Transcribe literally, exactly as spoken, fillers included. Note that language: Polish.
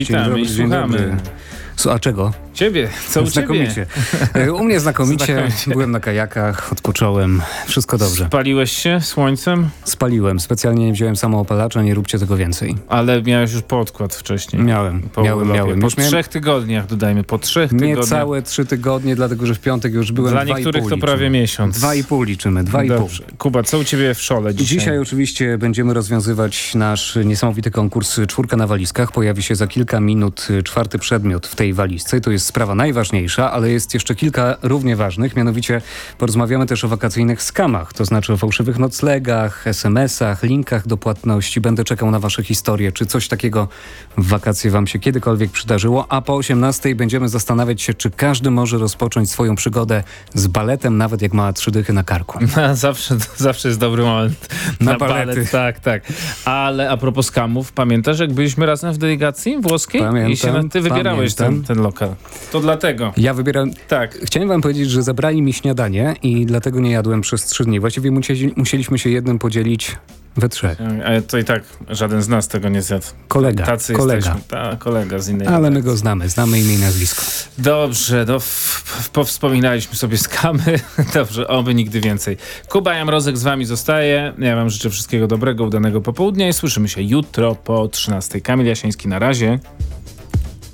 Witamy i słuchamy. A czego? Ciebie, co u znakomicie. ciebie? U mnie znakomicie. znakomicie. Byłem na kajakach, odpocząłem, wszystko dobrze. Spaliłeś się słońcem? Spaliłem, specjalnie nie wziąłem samoopalacza, nie róbcie tego więcej. Ale miałeś już podkład wcześniej. Miałem, po miałem, urlopie. miałem. Po już trzech miałem... tygodniach, dodajmy, po trzech tygodniach. Nie całe trzy tygodnie, dlatego że w piątek już byłem Dla dwa niektórych i pół to prawie liczymy. miesiąc. Dwa i pół liczymy, dwa Dobrze. i pół. Kuba, co u ciebie w szole dzisiaj? Dzisiaj oczywiście będziemy rozwiązywać nasz niesamowity konkurs Czwórka na walizkach. Pojawi się za kilka minut czwarty przedmiot w tej walizce. To jest sprawa najważniejsza, ale jest jeszcze kilka równie ważnych. Mianowicie porozmawiamy też o wakacyjnych skamach, to znaczy o fałszywych noclegach, es em esach, linkach do płatności. Będę czekał na wasze historie, czy coś takiego w wakacje wam się kiedykolwiek przydarzyło. A po osiemnastej będziemy zastanawiać się, czy każdy może rozpocząć swoją przygodę z baletem, nawet jak ma trzy dychy na karku. zawsze, zawsze jest dobry moment na, na balety. Balet. Tak, tak. Ale a propos skamów, pamiętasz, jak byliśmy razem w delegacji włoskiej? Pamiętam, I się na, ty wybierałeś ten, pamiętam. ten lokal. To dlatego. Ja wybieram... Tak. Chciałem wam powiedzieć, że zabrali mi śniadanie i dlatego nie jadłem przez trzy dni. Właściwie musieli, musieliśmy się jednym podzielić we trzech. Ale to i tak żaden z nas tego nie zjadł. Kolega, Tacy kolega. jesteśmy. Ta, kolega z innej Ale my redakcji. go znamy, znamy imię i nazwisko. Dobrze, do, w, powspominaliśmy sobie skamy. Dobrze, oby nigdy więcej. Kuba Jamrozek z wami zostaje. Ja wam życzę wszystkiego dobrego, udanego popołudnia i słyszymy się jutro po trzynastej. Kamil Jasiński, na razie.